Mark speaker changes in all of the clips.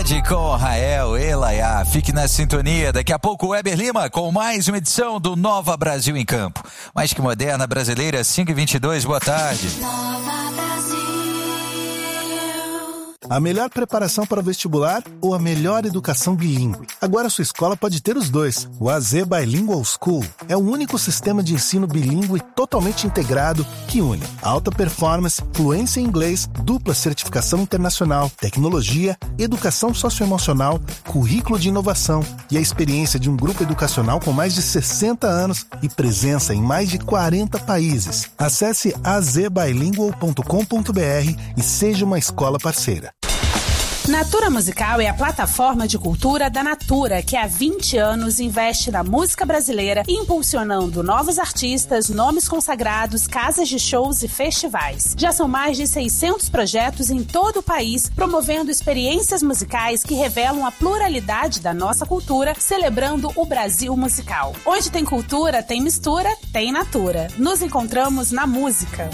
Speaker 1: Saudade com Rael Elaiá. Fique na sintonia. Daqui a pouco o Weber Lima com mais uma edição do Nova Brasil em Campo. Mais que moderna, brasileira, 5h22. Boa tarde.
Speaker 2: Nova Brasil.
Speaker 3: A melhor preparação para o vestibular ou a melhor educação bilíngue? Agora sua escola pode ter os dois. O AZ Bilingual School é o único sistema de ensino bilíngue totalmente integrado que une alta performance, fluência em inglês, dupla certificação internacional, tecnologia, educação socioemocional, currículo de inovação e a experiência de um grupo educacional com mais de 60 anos e presença em mais de 40 países. Acesse azbilingual.com.br e seja uma escola parceira.
Speaker 4: Natura Musical é a plataforma de cultura da Natura, que há 20 anos investe na música brasileira, impulsionando novos artistas, nomes consagrados, casas de shows e festivais. Já são mais de 600 projetos em todo o país, promovendo experiências musicais que revelam a pluralidade da nossa cultura, celebrando o Brasil musical. Onde tem cultura, tem mistura, tem Natura. Nos encontramos na música.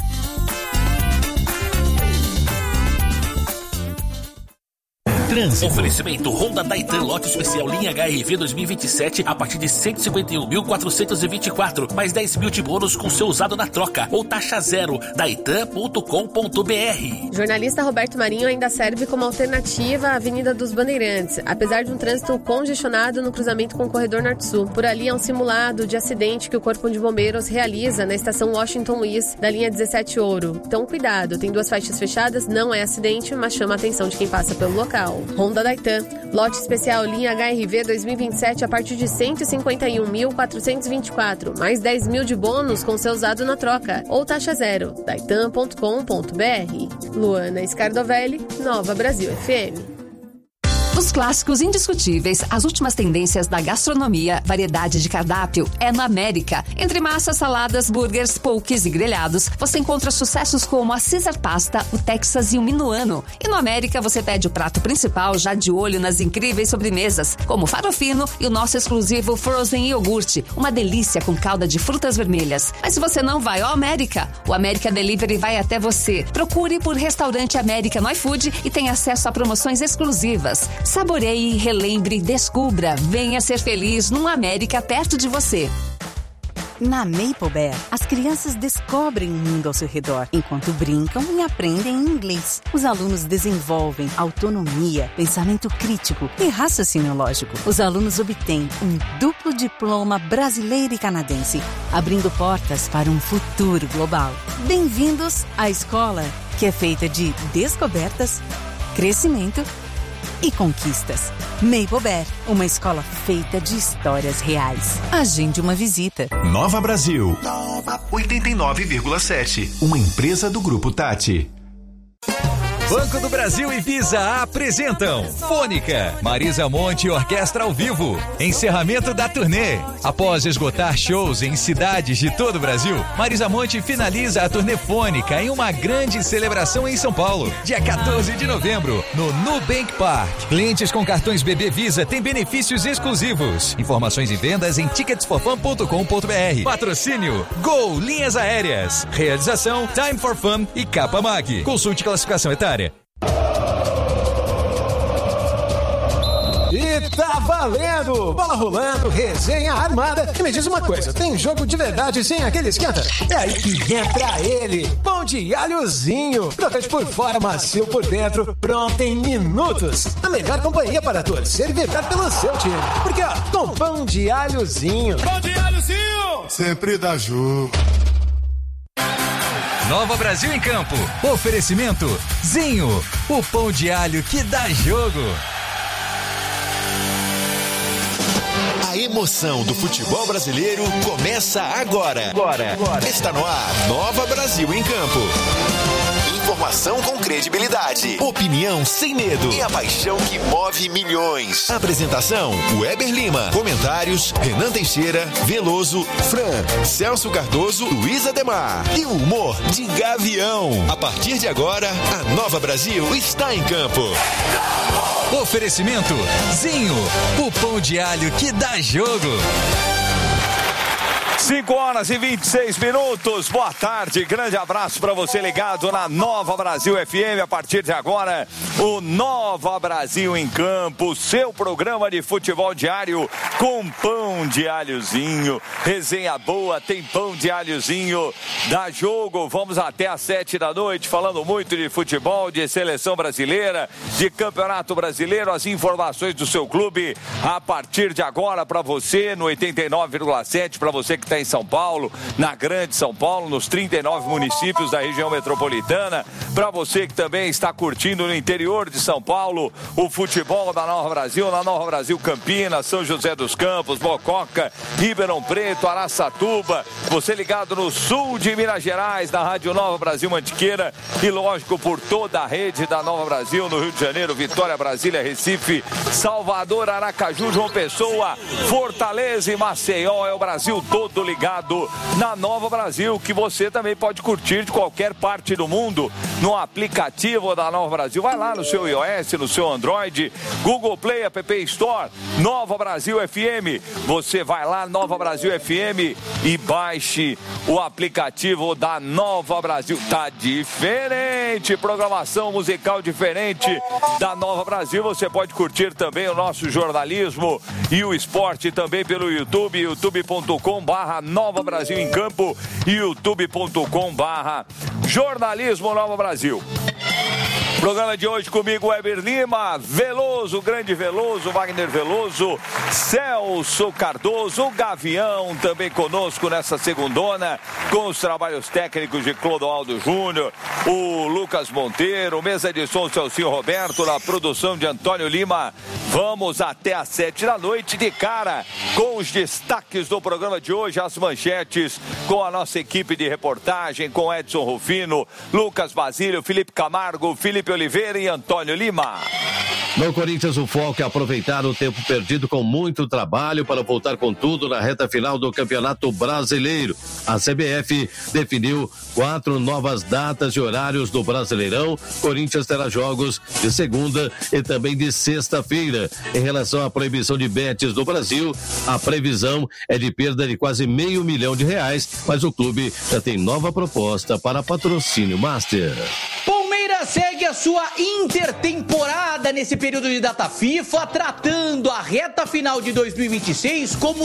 Speaker 5: Trânsito. Oferecimento Honda Titan lote especial linha HRV 2027 a partir de 151.424, mais 10 mil de bônus com seu usado na troca ou taxa zero. Titan.com.br.
Speaker 6: Jornalista Roberto Marinho ainda serve como alternativa à Avenida dos Bandeirantes, apesar de um trânsito congestionado no cruzamento com o Corredor Norte-Sul. Por ali é um simulado de acidente que o Corpo de Bombeiros realiza na estação Washington Luiz, da linha 17 Ouro. Então cuidado, tem duas faixas fechadas, não é acidente, mas chama a atenção de quem passa pelo local. Honda Titan, lote especial linha HRV 2027 a partir de 151.424, mais 10 mil de bônus com seu usado na troca, ou taxa zero, titan.com.br. Luana Scardovelli, Nova Brasil FM.
Speaker 7: Os clássicos indiscutíveis, as últimas tendências da gastronomia, variedade de cardápio é no América. Entre massas, saladas, burgers, poques e grelhados, você encontra sucessos como a Caesar Pasta, o Texas e o Minuano. E no América você pede o prato principal já de olho nas incríveis sobremesas, como o farofino e o nosso exclusivo Frozen Iogurte, uma delícia com calda de frutas vermelhas. Mas se você não vai ao América, o América Delivery vai até você. Procure por Restaurante América no iFood e tenha acesso a promoções exclusivas. Saboreie, relembre, descubra. Venha ser feliz num América perto de você.
Speaker 8: Na Maple Bear, as crianças descobrem o mundo ao seu redor, enquanto brincam e aprendem inglês. Os alunos desenvolvem autonomia, pensamento crítico e raciocínio lógico. Os alunos obtêm um duplo diploma brasileiro e canadense, abrindo portas para um futuro global. Bem-vindos à escola, que é feita de descobertas, crescimento e conquistas. Maple Bear, uma escola feita de histórias reais. Agende uma visita.
Speaker 9: Nova Brasil. 89,7. Uma empresa do Grupo Tati.
Speaker 1: Banco do Brasil e Visa apresentam Fônica, Marisa Monte e Orquestra ao vivo. Encerramento da turnê. Após esgotar shows em cidades de todo o Brasil, Marisa Monte finaliza a turnê Fônica em uma grande celebração em São Paulo, dia 14 de novembro, no Nubank Park. Clientes com cartões BB Visa têm benefícios exclusivos. Informações e vendas em ticketsforfun.com.br. Patrocínio Gol Linhas Aéreas. Realização Time for Fun e Capa Mag. Consulte classificação etária.
Speaker 10: E tá valendo! Bola rolando, resenha armada. E me diz uma coisa, tem jogo de verdade sem aquele esquenta? É aí que entra ele, pão de alhozinho. Crocante por fora, macio por dentro, pronto em minutos. A melhor companhia para torcer e vibrar pelo seu time. Porque ó, com pão de alhozinho. Pão de alhozinho!
Speaker 11: Sempre dá jogo.
Speaker 1: Nova Brasil em Campo. Oferecimento Zinho, o pão de alho que dá jogo.
Speaker 9: A emoção do futebol brasileiro começa agora. Está no ar, Nova Brasil em Campo. Informação com credibilidade, opinião sem medo e a paixão que move milhões. Apresentação, Weber Lima. Comentários, Renan Teixeira, Veloso, Fran, Celso Cardoso, Luiz Ademar. E o humor de Gavião. A partir de agora, a Nova Brasil está em campo.
Speaker 1: Oferecimento Zinho, o pão de alho que dá jogo.
Speaker 2: 5h26. Boa tarde, grande abraço para você ligado na Nova Brasil FM. A partir de agora, o Nova Brasil em Campo, seu programa de futebol diário com pão de alhozinho. Resenha boa, tem pão de alhozinho. Dá jogo, vamos até às 7 da noite, falando muito de futebol, de seleção brasileira, de campeonato brasileiro. As informações do seu clube a partir de agora para você no 89,7, para você que está em São Paulo, na Grande São Paulo, nos 39 municípios da região metropolitana. Para você que também está curtindo no interior de São Paulo o futebol da Nova Brasil, na Nova Brasil Campinas, São José dos Campos, Mococa, Ribeirão Preto, Araçatuba. Você ligado no sul de Minas Gerais, na Rádio Nova Brasil Mantiqueira e, lógico, por toda a rede da Nova Brasil, no Rio de Janeiro, Vitória, Brasília, Recife, Salvador, Aracaju, João Pessoa, Fortaleza e Maceió. É o Brasil todo ligado na Nova Brasil, que você também pode curtir de qualquer parte do mundo no aplicativo da Nova Brasil. Vai lá no seu iOS, no seu Android, Google Play, App Store, Nova Brasil FM. Você vai lá, Nova Brasil FM, e baixe o aplicativo da Nova Brasil. Tá diferente, programação musical diferente da Nova Brasil. Você pode curtir também o nosso jornalismo e o esporte também pelo YouTube, youtube.com/Nova Brasil em Campo e youtube.com/Jornalismo Nova Brasil. Programa de hoje comigo, Weber Lima, Veloso, grande Veloso, Wagner Veloso, Celso Cardoso, o Gavião também conosco nessa segundona, com os trabalhos técnicos de Clodoaldo Júnior, o Lucas Monteiro, mesa de som Celcinho Roberto, na produção de Antônio Lima. Vamos até às 7 da noite, de cara com os destaques do programa de hoje, as manchetes, com a nossa equipe de reportagem, com Edson Rufino, Lucas Basílio, Felipe Camargo, Felipe Oliveira e Antônio Lima.
Speaker 11: No Corinthians, o foco é aproveitar o tempo perdido com muito trabalho para voltar com tudo na reta final do Campeonato Brasileiro. A CBF definiu 4 novas datas e horários do Brasileirão. Corinthians terá jogos de segunda e também de sexta-feira. Em relação à proibição de bets no Brasil, a previsão é de perda de quase R$500 milhão, mas o clube já tem nova proposta para patrocínio master.
Speaker 12: Palmeiras segue a sua intertemporada nesse período de data FIFA, tratando a reta final de 2026 como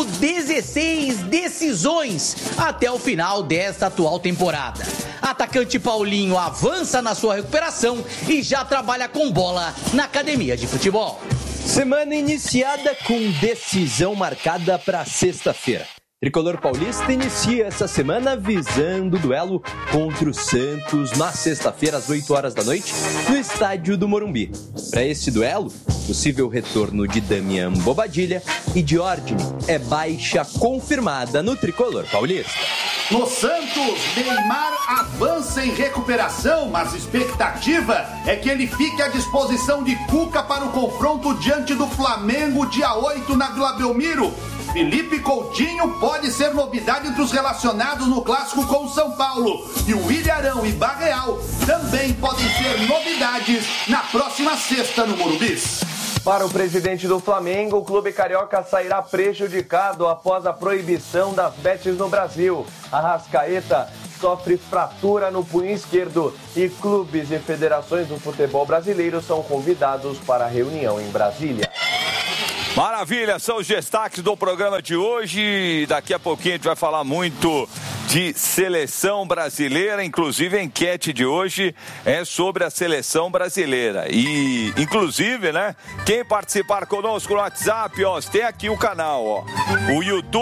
Speaker 12: 16 decisões até o final desta atual temporada. Atacante Paulinho avança na sua recuperação e já trabalha com bola na academia de futebol.
Speaker 13: Semana iniciada com decisão marcada para sexta-feira. Tricolor paulista inicia essa semana visando o duelo contra o Santos na sexta-feira às 8 horas da noite no estádio do Morumbi. Para esse duelo, possível retorno de Damian Bobadilla e Diordine é baixa confirmada no Tricolor paulista.
Speaker 14: No Santos, Neymar avança em recuperação, mas a expectativa é que ele fique à disposição de Cuca para o confronto diante do Flamengo dia 8 na Vila Belmiro. Felipe Coutinho pode ser novidade entre os relacionados no clássico com o São Paulo. E o Ilharão e Barreal também podem ser novidades na próxima sexta no Morumbi.
Speaker 15: Para o presidente do Flamengo, o clube carioca sairá prejudicado após a proibição das bets no Brasil. Arrascaeta sofre fratura no punho esquerdo e clubes e federações do futebol brasileiro são convidados para a reunião em Brasília.
Speaker 2: Maravilha, são os destaques do programa de hoje. Daqui a pouquinho a gente vai falar muito de seleção brasileira, inclusive a enquete de hoje é sobre a seleção brasileira. E, inclusive, né, quem participar conosco no WhatsApp, ó, tem aqui o canal, ó, o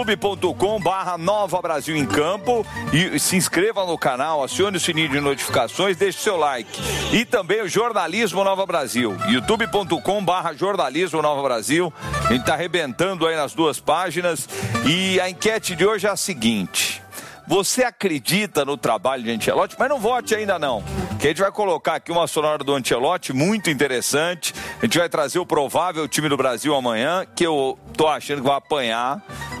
Speaker 2: youtube.com/Nova Brasil em Campo, e se inscreva no canal, acione o sininho de notificações, deixe seu like. E também o Jornalismo Nova Brasil, youtube.com/Jornalismo Nova Brasil. A gente tá arrebentando aí nas duas páginas. E a enquete de hoje é a seguinte: você acredita no trabalho de Ancelotti? Mas não vote ainda não, que a gente vai colocar aqui uma sonora do Ancelotti muito interessante. A gente vai trazer o provável time do Brasil amanhã, que eu tô achando que vai apanhar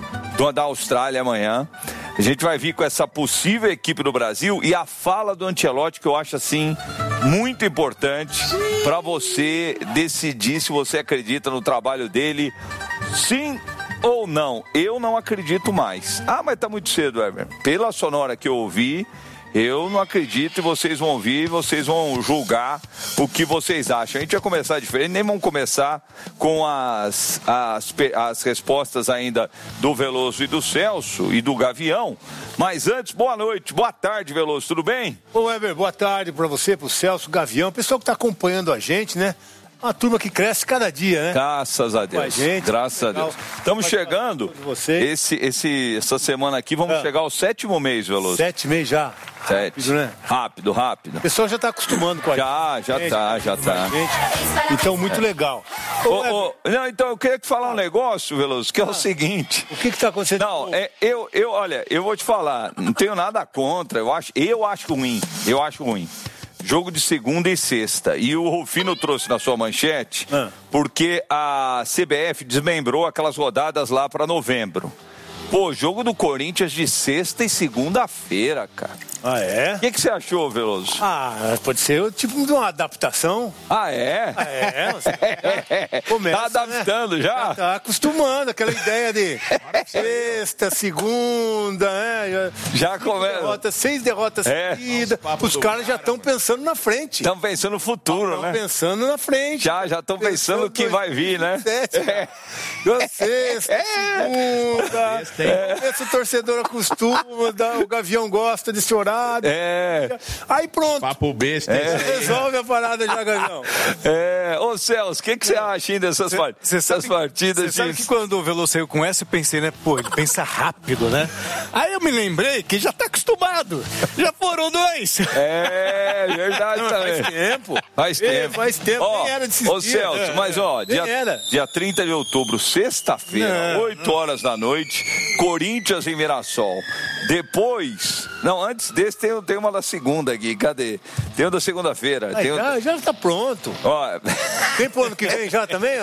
Speaker 2: da Austrália amanhã. A gente vai vir com essa possível equipe do Brasil e a fala do Ancelotti, que eu acho assim muito importante para você decidir se você acredita no trabalho dele, sim ou não, eu não acredito mais. Ah, mas tá muito cedo, Weber. Pela sonora que eu ouvi, eu não acredito, e vocês vão ouvir, vocês vão julgar o que vocês acham. A gente vai começar diferente, nem vamos começar com as respostas ainda do Veloso e do Celso e do Gavião. Mas antes, boa noite, boa tarde, Veloso, tudo bem?
Speaker 16: Ô, Weber, boa tarde para você, pro Celso, Gavião, pessoal que está acompanhando a gente, né? Uma turma que cresce cada dia, né?
Speaker 2: Graças a Deus. Graças a Deus. Estamos chegando. Essa semana aqui vamos chegar ao 7º mês, Veloso.
Speaker 16: 7 meses já.
Speaker 2: 7.
Speaker 16: Rápido, né?
Speaker 2: Rápido.
Speaker 16: O pessoal já está acostumando com a gente.
Speaker 2: Já tá.
Speaker 16: Então, muito legal.
Speaker 2: Não, então eu queria te falar um negócio, Veloso, que é o seguinte.
Speaker 16: O que está acontecendo?
Speaker 2: Não, olha, eu vou te falar, não tenho nada contra, eu acho ruim. Jogo de segunda e sexta. E o Rufino trouxe na sua manchete porque a CBF desmembrou aquelas rodadas lá para novembro. Pô, jogo do Corinthians de sexta e segunda-feira, cara.
Speaker 16: Ah, é?
Speaker 2: O que você achou, Veloso?
Speaker 16: Ah, pode ser tipo de uma adaptação.
Speaker 2: Ah, é?
Speaker 16: Começa,
Speaker 2: tá adaptando, né? Já?
Speaker 16: Tá acostumando, aquela ideia de sexta, segunda, né?
Speaker 2: Já começa.
Speaker 16: 6 derrotas seguidas. Os caras já estão pensando na frente.
Speaker 2: Estão pensando no futuro, né?
Speaker 16: Estão pensando na frente.
Speaker 2: Já estão pensando o que vai vir, né?
Speaker 16: Sexta, segunda. Esse o torcedor acostuma, o Gavião gosta desse horário. Aí pronto.
Speaker 17: Papo besta.
Speaker 16: Resolve a parada já, Gavião.
Speaker 2: Ô Celso, o que você acha ainda dessas partidas?
Speaker 16: Você sabe que quando o Veloso saiu com essa, eu pensei, né? Pô, ele pensa rápido, né? Aí eu me lembrei que já tá acostumado. Já foram 2.
Speaker 2: Verdade também. Faz tempo.
Speaker 16: Nem era de
Speaker 2: Ô Celso, mas dia 30 de outubro, sexta-feira, 8 horas da noite, Corinthians em Mirassol. Depois, antes desse tem uma da segunda aqui, cadê? Tem uma da segunda-feira.
Speaker 16: Já tá pronto. Tem pro ano que vem já também?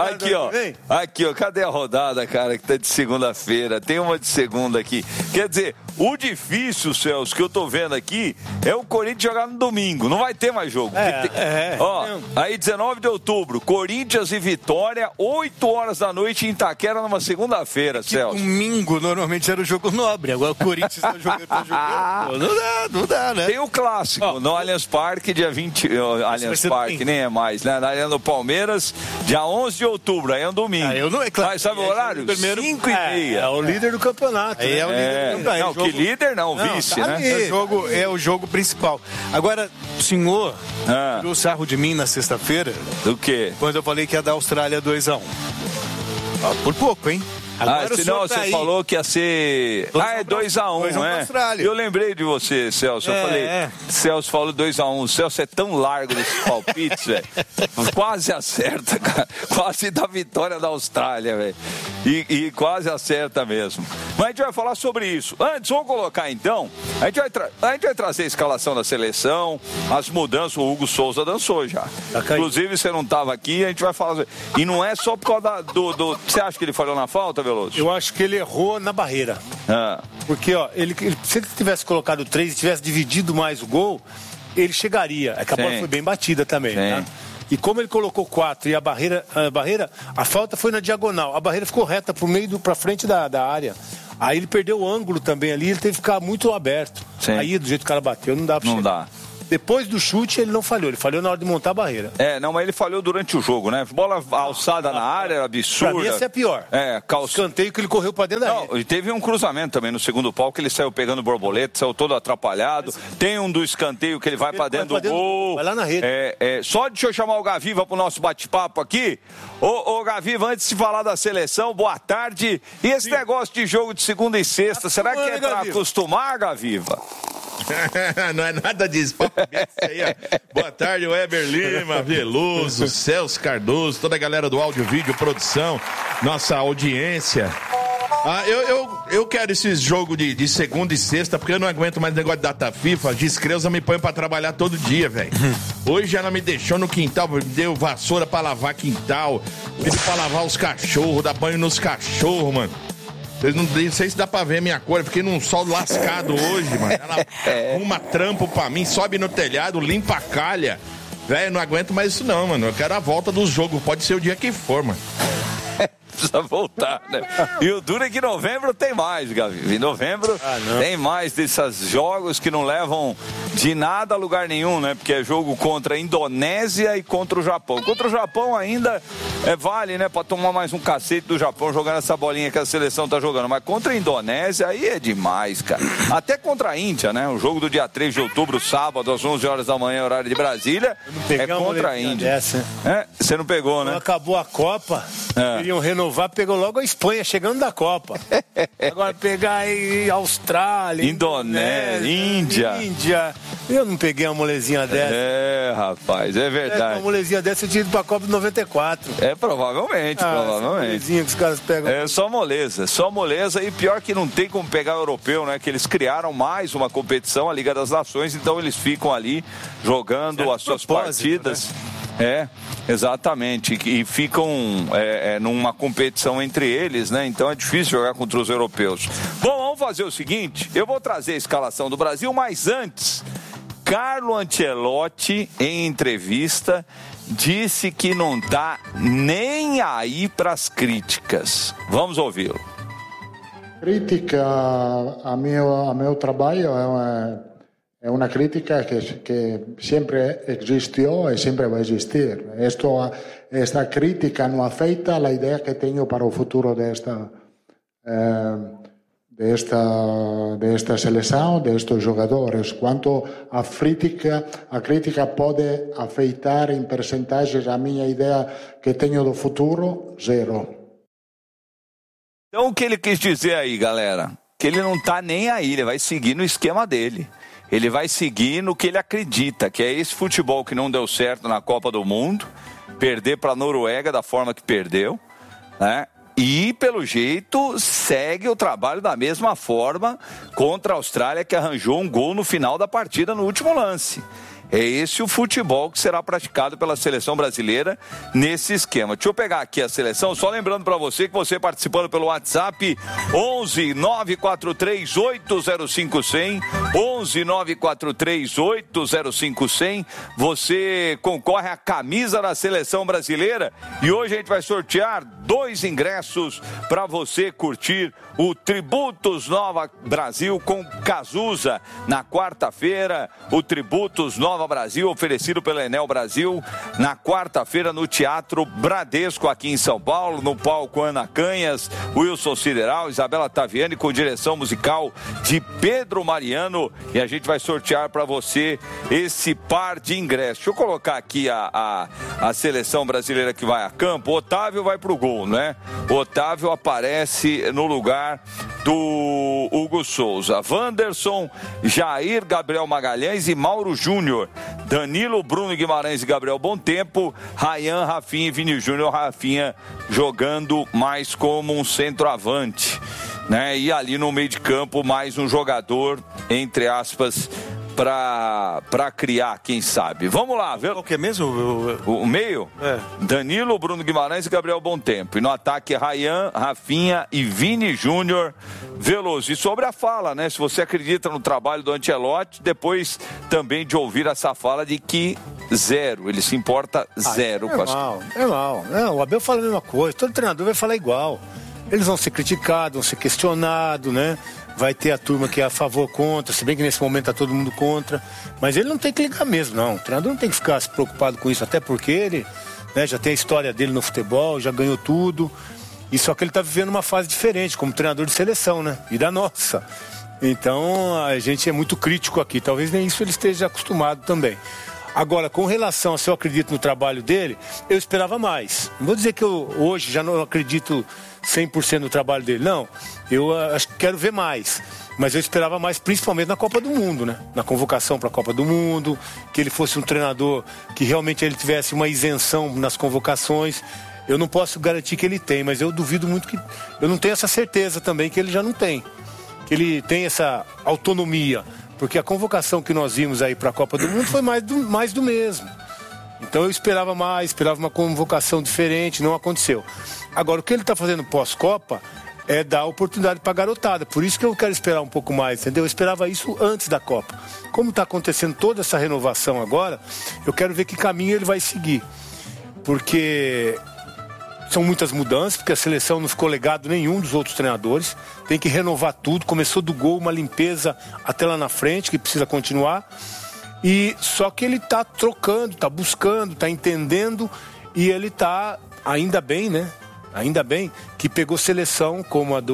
Speaker 2: Aqui, ó, cadê a rodada, cara, que tá de segunda-feira? Tem uma de segunda aqui. Quer dizer, o difícil, Celso, que eu tô vendo aqui, é o Corinthians jogar no domingo. Não vai ter mais jogo. Aí 19 de outubro, Corinthians e Vitória, 8 horas da noite em Itaquera, numa segunda-feira, Celso.
Speaker 16: Domingo, normalmente era o jogo nobre. Agora o Corinthians tá jogando. Não dá, né?
Speaker 2: Tem o clássico, no Allianz Parque, dia 20... Allianz Parque, nem é mais, né? Na Arena do Palmeiras, dia 11 de outubro, aí é um domingo. Mas sabe o horário? 5h30.
Speaker 16: É o líder do campeonato.
Speaker 2: Aí é o líder do campeonato. Não, que líder não, vice,
Speaker 16: tá,
Speaker 2: né?
Speaker 16: É o jogo principal. Agora, o senhor tirou sarro de mim na sexta-feira.
Speaker 2: Do quê?
Speaker 16: Quando eu falei que ia dar a Austrália 2-1. Por pouco, hein?
Speaker 2: Senão você falou que ia ser... é 2-1, né? Eu lembrei de você, Celso. Eu falei, Celso falou 2-1. O Celso é tão largo nesses palpites, velho. Quase acerta, cara. Quase dá vitória da Austrália, velho. E quase acerta mesmo. Mas a gente vai falar sobre isso. Antes, vamos colocar então... A gente vai trazer a escalação da seleção, as mudanças. O Hugo Souza dançou já. Inclusive, você não estava aqui, a gente vai falar... E não é só por causa do... Você acha que ele falhou na falta, Veloso?
Speaker 16: Eu acho que ele errou na barreira. Porque, se ele tivesse colocado 3 e tivesse dividido mais o gol, ele chegaria. A bola foi bem batida também, tá? E como ele colocou 4 e a barreira, a falta foi na diagonal. A barreira ficou reta pra frente da área. Aí ele perdeu o ângulo também ali, ele teve que ficar muito aberto. Aí, do jeito que o cara bateu, não dá pra chegar.
Speaker 2: Não dá.
Speaker 16: Depois do chute, ele não falhou. Ele falhou na hora de montar a barreira.
Speaker 2: Mas ele falhou durante o jogo, né? Bola alçada na área, era absurda.
Speaker 16: Pra mim, essa é pior. Escanteio que ele correu pra dentro da área.
Speaker 2: E teve um cruzamento também no segundo pau, que ele saiu pegando borboleta, saiu todo atrapalhado. Tem um do escanteio que ele vai pra dentro do gol.
Speaker 16: Vai lá na rede.
Speaker 2: Só deixa eu chamar o Gaviva pro nosso bate-papo aqui. Ô Gaviva, antes de falar da seleção, boa tarde. E esse negócio de jogo de segunda e sexta, será que é pra acostumar, Gaviva?
Speaker 17: Não é nada disso. Boa tarde, Weber Lima, Veloso, Celso Cardoso, toda a galera do áudio, vídeo, produção, nossa audiência. Eu quero esses jogos de segunda e sexta, porque eu não aguento mais negócio de data FIFA. Descreusa me põe pra trabalhar todo dia, velho. Hoje ela me deixou no quintal, me deu vassoura pra lavar quintal, pediu pra lavar os cachorros, dar banho nos cachorros, mano. Não sei se dá pra ver a minha cor, eu fiquei num sol lascado hoje, mano. Ela arruma trampo pra mim, sobe no telhado, limpa a calha. Velho, não aguento mais isso não, mano. Eu quero a volta do jogo, pode ser o dia que for, mano.
Speaker 2: precisa voltar, né? E o duro é que em novembro tem mais, Gavi. Em novembro tem mais desses jogos que não levam de nada a lugar nenhum, né? Porque é jogo contra a Indonésia e contra o Japão. Contra o Japão ainda vale, né? Pra tomar mais um cacete do Japão jogando essa bolinha que a seleção tá jogando. Mas contra a Indonésia aí é demais, cara. Até contra a Índia, né? O jogo do dia 3 de outubro, sábado, às 11 horas da manhã, horário de Brasília, é contra a Índia. Você não pegou, né?
Speaker 16: Quando acabou a Copa, queriam renovar, pegou logo a Espanha, chegando da Copa. Agora pegar aí Austrália,
Speaker 2: Indonésia,
Speaker 16: Índia. Eu não peguei uma molezinha dessa.
Speaker 2: Rapaz, é verdade.
Speaker 16: Uma molezinha dessa eu tinha ido pra Copa de 94.
Speaker 2: Provavelmente.
Speaker 16: Molezinha que os caras pegam.
Speaker 2: É só moleza. E pior que não tem como pegar o europeu, né? Que eles criaram mais uma competição, a Liga das Nações, então eles ficam ali jogando as suas partidas. Né? Exatamente. E ficam numa competição entre eles, né? Então é difícil jogar contra os europeus. Bom, vamos fazer o seguinte: eu vou trazer a escalação do Brasil, mas antes, Carlo Ancelotti, em entrevista, disse que não tá nem aí para as críticas. Vamos ouvi-lo.
Speaker 18: Crítica a meu trabalho é uma crítica que sempre existiu e sempre vai existir. Esta crítica não afeta a ideia que tenho para o futuro desta seleção, destes jogadores. Quanto a crítica pode afetar em percentagens a minha ideia que tenho do futuro, zero.
Speaker 2: Então o que ele quis dizer aí, galera? Que ele não tá nem aí, ele vai seguir no esquema dele. Ele vai seguir no que ele acredita, que é esse futebol que não deu certo na Copa do Mundo, perder para a Noruega da forma que perdeu, né? E, pelo jeito, segue o trabalho da mesma forma contra a Austrália, que arranjou um gol no final da partida, no último lance. É esse o futebol que será praticado pela seleção brasileira nesse esquema. Deixa eu pegar aqui a seleção, só lembrando para você que você participando pelo WhatsApp 11 943 805 100, 11 943 805 100, você concorre à camisa da seleção brasileira e hoje a gente vai sortear 2 ingressos para você curtir o Tributos Nova Brasil com Cazuza na quarta-feira, o Tributos Nova Brasil, oferecido pela Enel Brasil, na quarta-feira no Teatro Bradesco, aqui em São Paulo, no palco Ana Canhas, Wilson Sideral, Isabela Taviani, com direção musical de Pedro Mariano, e a gente vai sortear para você esse par de ingressos. Deixa eu colocar aqui a seleção brasileira que vai a campo. O Otávio vai pro gol, né? O Otávio aparece no lugar do Hugo Souza. Wanderson, Jair, Gabriel Magalhães e Mauro Júnior. Danilo, Bruno Guimarães e Gabriel Bontempo. Ryan, Rafinha e Vini Júnior. Rafinha jogando mais como um centroavante, né? E ali no meio de campo mais um jogador, entre aspas, para criar, quem sabe. Vamos lá, viu?
Speaker 16: Qual que é mesmo?
Speaker 2: O meio? Danilo, Bruno Guimarães e Gabriel Bontempo. E no ataque, Ryan, Rafinha e Vini Júnior, Veloso. E sobre a fala, né? Se você acredita no trabalho do Ancelotti, depois também de ouvir essa fala de que zero, ele se importa zero com as coisas.
Speaker 16: É mal. Não, o Abel fala a mesma coisa, todo treinador vai falar igual. Eles vão ser criticados, vão ser questionados, né? Vai ter a turma que é a favor, contra, se bem que nesse momento tá todo mundo contra, mas ele não tem que ligar mesmo, não. O treinador não tem que ficar se preocupado com isso, até porque ele, né, já tem a história dele no futebol, já ganhou tudo, e só que ele tá vivendo uma fase diferente, como treinador de seleção, né, e da nossa. Então, a gente é muito crítico aqui, talvez nem isso ele esteja acostumado também. Agora, com relação a se eu acredito no trabalho dele, eu esperava mais. Não vou dizer que eu hoje já não acredito 100% no trabalho dele, não. Eu acho que quero ver mais. Mas eu esperava mais, principalmente na Copa do Mundo, né? Na convocação para a Copa do Mundo, que ele fosse um treinador que realmente ele tivesse uma isenção nas convocações. Eu não posso garantir que ele tem, mas eu duvido muito que... Eu não tenho essa certeza também que ele já não tem. Que ele tem essa autonomia. Porque a convocação que nós vimos aí para a Copa do Mundo foi mais do mesmo. Então eu esperava mais, esperava uma convocação diferente, não aconteceu. Agora, o que ele está fazendo pós-Copa é dar oportunidade para a garotada. Por isso que eu quero esperar um pouco mais, entendeu? Eu esperava isso antes da Copa. Como está acontecendo toda essa renovação agora, eu quero ver que caminho ele vai seguir. Porque São muitas mudanças, porque a seleção não ficou legado nenhum dos outros treinadores. Tem que renovar tudo. Começou do gol, uma limpeza até lá na frente, que precisa continuar. E só que ele está trocando, está buscando, está entendendo. E ele está, ainda bem, né? Ainda bem que pegou seleção como a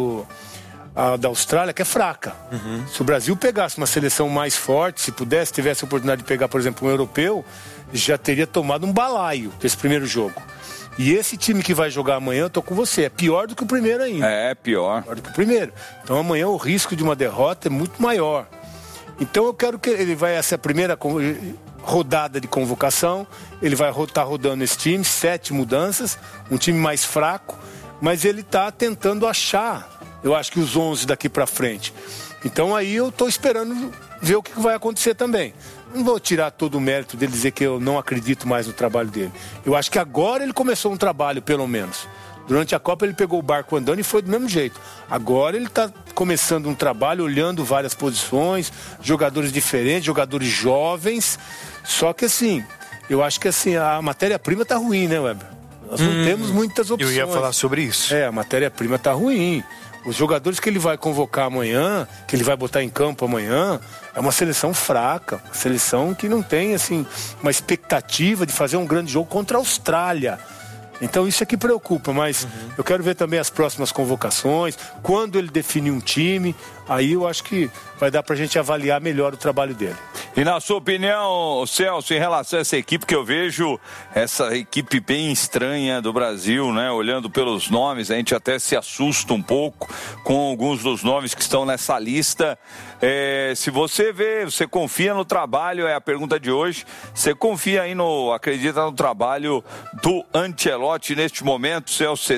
Speaker 16: da Austrália, que é fraca. Se o Brasil pegasse uma seleção mais forte, se pudesse, tivesse a oportunidade de pegar, por exemplo, um europeu, já teria tomado um balaio desse primeiro jogo. E esse time que vai jogar amanhã, eu tô com você, é pior do que o primeiro ainda.
Speaker 2: É, pior.
Speaker 16: Pior do que o primeiro. Então amanhã o risco de uma derrota é muito maior. Então eu quero que ele vai, essa primeira rodada de convocação, ele vai estar rodando esse time, 7 mudanças, um time mais fraco, mas ele está tentando achar, eu acho que os 11 daqui para frente. Então aí eu estou esperando ver o que vai acontecer também. Não vou tirar todo o mérito dele, dizer que eu não acredito mais no trabalho dele. Eu acho que agora ele começou um trabalho, pelo menos. Durante a Copa ele pegou o barco andando e foi do mesmo jeito. Agora ele está começando um trabalho, olhando várias posições, jogadores diferentes, jogadores jovens. Só que assim, eu acho que assim, a matéria-prima está ruim, né, Weber? Nós não temos muitas opções.
Speaker 19: Eu ia falar sobre isso.
Speaker 16: A matéria-prima está ruim. Os jogadores que ele vai convocar amanhã, que ele vai botar em campo amanhã, é uma seleção fraca. Uma seleção que não tem, assim, uma expectativa de fazer um grande jogo contra a Austrália. Então isso é que preocupa, mas eu quero ver também as próximas convocações, quando ele definir um time, aí eu acho que vai dar pra gente avaliar melhor o trabalho dele.
Speaker 2: E na sua opinião, Celso, em relação a essa equipe, que eu vejo essa equipe bem estranha do Brasil, né? Olhando pelos nomes, a gente até se assusta um pouco com alguns dos nomes que estão nessa lista. Se você vê, você confia no trabalho, é a pergunta de hoje, você confia aí acredita no trabalho do Ancelotti neste momento, Celso?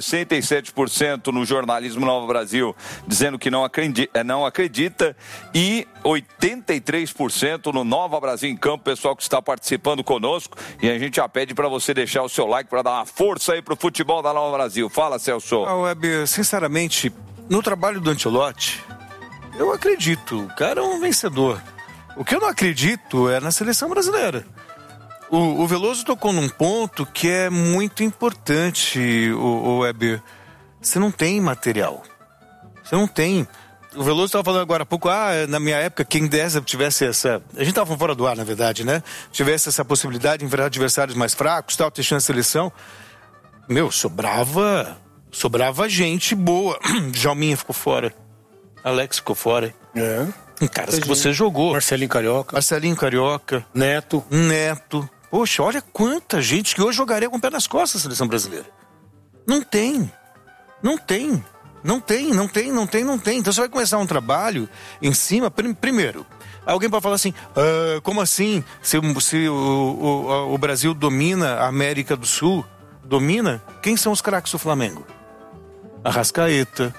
Speaker 2: 67% no jornalismo Nova Brasil dizendo que não acredita e 83% no Nova Brasil em Campo, pessoal que está participando conosco, e a gente já pede para você deixar o seu like para dar uma força aí pro futebol da Nova Brasil. Fala, Celso.
Speaker 19: Weber, sinceramente, no trabalho do Ancelotti, eu acredito, o cara é um vencedor. O que eu não acredito é na seleção brasileira. O Veloso tocou num ponto que é muito importante, o Weber. Você não tem material. Você não tem. O Veloso estava falando agora há pouco, na minha época, quem desse tivesse essa... A gente estava fora do ar, na verdade, né? Tivesse essa possibilidade de enfrentar adversários mais fracos, tal, ter chance de seleção. Sobrava gente boa. Djalminha ficou fora. Alex ficou fora. Caras que você jogou.
Speaker 16: Marcelinho
Speaker 19: Carioca.
Speaker 16: Neto.
Speaker 19: Poxa, olha quanta gente que hoje jogaria com o pé nas costas a seleção brasileira. Não tem. Então você vai começar um trabalho em cima, primeiro, alguém pode falar assim, como assim? Se o Brasil domina a América do Sul, domina? Quem são os craques do Flamengo? Arrascaeta,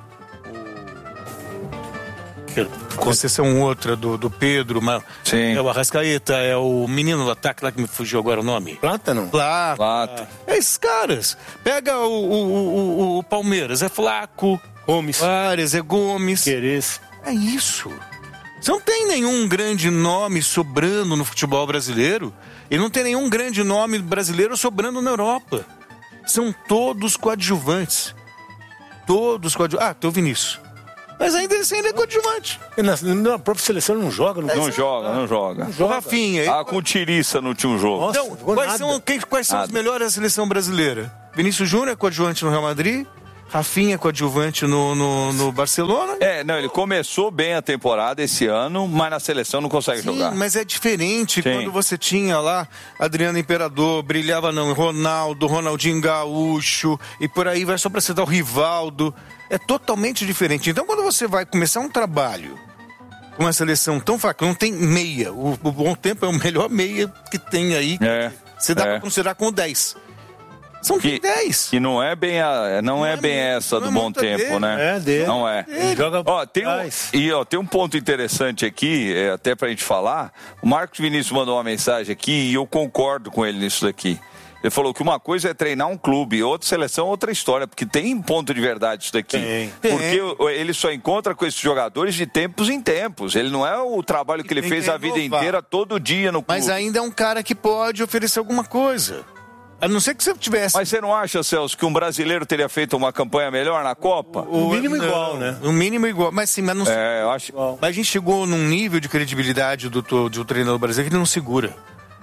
Speaker 19: concessão outra do Pedro,
Speaker 2: Sim.
Speaker 19: É o Arrascaeta, é o menino do ataque lá que me fugiu agora o nome.
Speaker 16: Plátano.
Speaker 19: É esses caras. Pega o Palmeiras, é Flaco,
Speaker 16: Gomes,
Speaker 19: Ares, é Gomes.
Speaker 16: Queres.
Speaker 19: É isso. Você não tem nenhum grande nome sobrando no futebol brasileiro e não tem nenhum grande nome brasileiro sobrando na Europa. São todos coadjuvantes. Tem o Vinícius. Mas ainda assim ele é coadjuvante.
Speaker 16: Na própria seleção não joga.
Speaker 2: Não joga.
Speaker 19: O Rafinha.
Speaker 2: Com Tiriça no último jogo.
Speaker 19: Nossa, então, quais são os melhores da seleção brasileira? Vinícius Júnior é coadjuvante no Real Madrid. Rafinha coadjuvante no Barcelona.
Speaker 2: Ele começou bem a temporada esse ano, mas na seleção não consegue jogar.
Speaker 19: Mas é diferente. Quando você tinha lá Adriano Imperador, brilhava Ronaldo, Ronaldinho Gaúcho, e por aí vai só pra citar o Rivaldo. É totalmente diferente. Então quando você vai começar um trabalho com uma seleção tão fraca, não tem meia. O Bom Tempo é o melhor meia que tem aí. Você dá pra considerar com 10. São 10.
Speaker 2: Que não é bem essa do Bom Tempo, né? Não é. Tem um ponto interessante aqui, até pra gente falar. O Marcos Vinícius mandou uma mensagem aqui e eu concordo com ele nisso daqui. Ele falou que uma coisa é treinar um clube, outra seleção, outra história, porque tem ponto de verdade isso daqui. Porque ele só encontra com esses jogadores de tempos em tempos. Ele não é o trabalho que ele fez a vida inteira, todo dia no clube.
Speaker 19: Mas ainda é um cara que pode oferecer alguma coisa. A não ser que você tivesse...
Speaker 2: Mas você não acha, Celso, que um brasileiro teria feito uma campanha melhor na Copa?
Speaker 19: O mínimo igual, né? O mínimo igual. Mas sim, mas não...
Speaker 2: eu acho...
Speaker 19: Mas a gente chegou num nível de credibilidade do treinador brasileiro que ele não segura.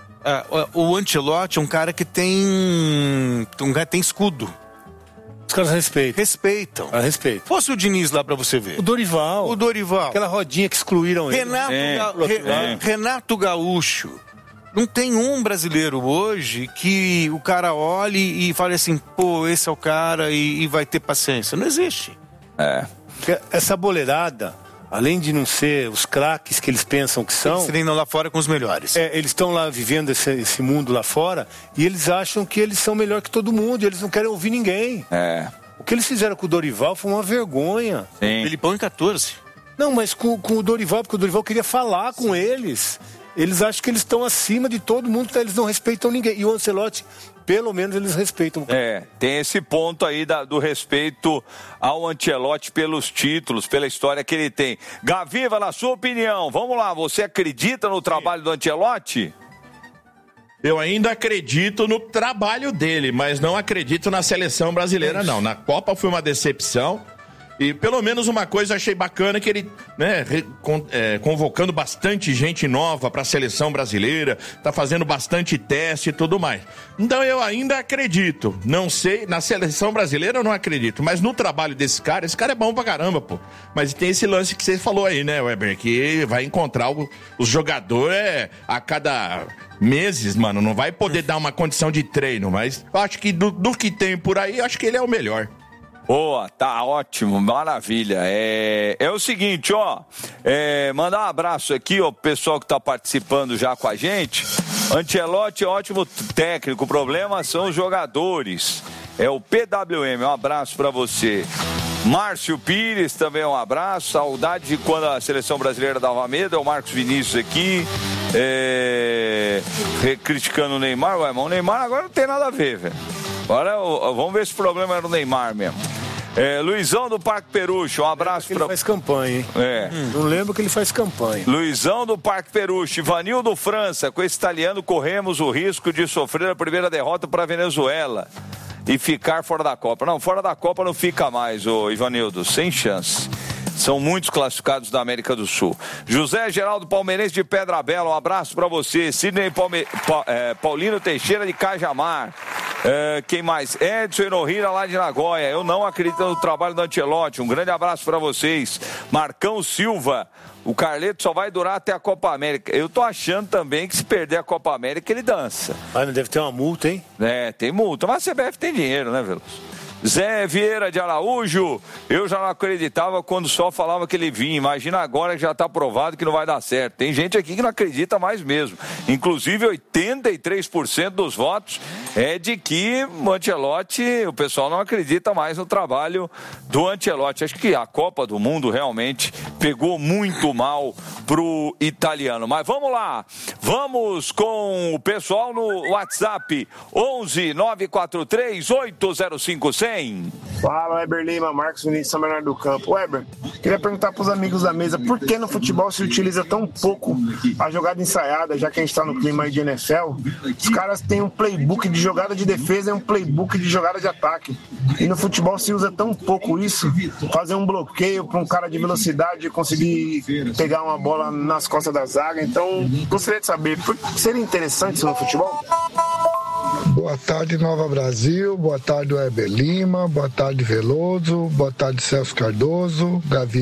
Speaker 19: O Ancelotti é um cara que tem escudo.
Speaker 16: Os caras
Speaker 19: respeitam.
Speaker 16: Respeitam.
Speaker 19: Fosse o Diniz lá pra você ver.
Speaker 16: O Dorival.
Speaker 19: Aquela
Speaker 16: rodinha que excluíram ele.
Speaker 19: Renato Gaúcho. Não tem um brasileiro hoje que o cara olhe e fale assim, pô, esse é o cara e vai ter paciência. Não existe.
Speaker 16: Essa boleirada, além de não ser os craques que eles pensam que são...
Speaker 19: Eles treinam lá fora com os melhores.
Speaker 16: Eles estão lá vivendo esse mundo lá fora e eles acham que eles são melhor que todo mundo. Eles não querem ouvir ninguém. O que eles fizeram com o Dorival foi uma vergonha.
Speaker 19: Felipão em 14.
Speaker 16: Não, mas com o Dorival, porque o Dorival queria falar com eles. Eles acham que eles estão acima de todo mundo, eles não respeitam ninguém. E o Ancelotti, pelo menos, eles respeitam.
Speaker 2: Tem esse ponto aí do respeito ao Ancelotti pelos títulos, pela história que ele tem. Gaviva, na sua opinião, vamos lá, você acredita no trabalho do Ancelotti?
Speaker 17: Eu ainda acredito no trabalho dele, mas não acredito na seleção brasileira, não. Na Copa foi uma decepção. E pelo menos uma coisa achei bacana, que ele, né, convocando bastante gente nova para a seleção brasileira, tá fazendo bastante teste e tudo mais. Então eu ainda acredito, não sei, na seleção brasileira eu não acredito, mas no trabalho desse cara, esse cara é bom pra caramba, pô. Mas tem esse lance que você falou aí, né, Weber, que vai encontrar os jogadores a cada meses, mano, não vai poder dar uma condição de treino, mas eu acho que do que tem por aí, eu acho que ele é o melhor.
Speaker 2: Boa, tá ótimo, maravilha. É o seguinte, mandar um abraço aqui, ó, pro pessoal que tá participando já com a gente. Ancelotti é ótimo técnico, o problema são os jogadores. É o PWM, um abraço pra você. Márcio Pires, também um abraço. Saudade de quando a seleção brasileira dava medo. É o Marcos Vinícius aqui. Criticando o Neymar. Ué, mas o Neymar agora não tem nada a ver, velho. Agora vamos ver se o problema era o Neymar mesmo. Luizão do Parque Peruche, um abraço
Speaker 16: pra... Ele faz campanha, hein? Não lembro que ele faz campanha.
Speaker 2: Luizão do Parque Peruche, Ivanildo França, com esse italiano corremos o risco de sofrer a primeira derrota para a Venezuela e ficar fora da Copa. Não, fora da Copa não fica mais, ô Ivanildo, sem chance. São muitos classificados da América do Sul. José Geraldo Palmeirense de Pedra Bela, um abraço para você. Sidney Paulino Teixeira de Cajamar. Quem mais? Edson Enohira lá de Nagoya. Eu não acredito no trabalho do Ancelotti. Um grande abraço para vocês. Marcão Silva. O Carleto só vai durar até a Copa América. Eu tô achando também que se perder a Copa América ele dança.
Speaker 16: Mas não deve ter uma multa, hein?
Speaker 2: Tem multa. Mas a CBF tem dinheiro, né, Veloso? Zé Vieira de Araújo, eu já não acreditava quando só falava que ele vinha. Imagina agora que já está provado que não vai dar certo. Tem gente aqui que não acredita mais mesmo. Inclusive 83% dos votos é de que o Ancelotti, o pessoal não acredita mais no trabalho do Ancelotti. Acho que a Copa do Mundo realmente pegou muito mal pro italiano. Mas vamos lá, vamos com o pessoal no WhatsApp 11 943 805 100.
Speaker 20: Fala, Weber Lima, Marcos Vinícius, São Bernardo do Campo. Weber, queria perguntar para os amigos da mesa, por que no futebol se utiliza tão pouco a jogada ensaiada, já que a gente está no clima aí de NFL? Os caras têm um playbook de jogada de defesa e um playbook de jogada de ataque. E no futebol se usa tão pouco isso, fazer um bloqueio para um cara de velocidade conseguir pegar uma bola nas costas da zaga. Então, gostaria de saber, seria interessante isso no futebol?
Speaker 18: Boa tarde, Nova Brasil. Boa tarde, Weber Lima. Boa tarde, Veloso. Boa tarde, Celso Cardoso. Gavi.